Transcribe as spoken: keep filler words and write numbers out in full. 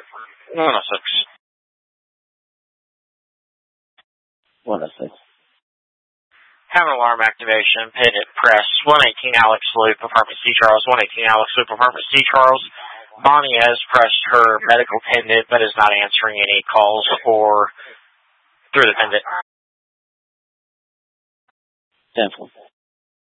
one oh six. one oh six. Have an alarm activation, pin at press, one eighteen Alex Loop, apartment C. Charles, one eighteen Alex Loop, apartment C. Charles. Bonnie has pressed her medical pendant, but is not answering any calls or through the pendant. ten four.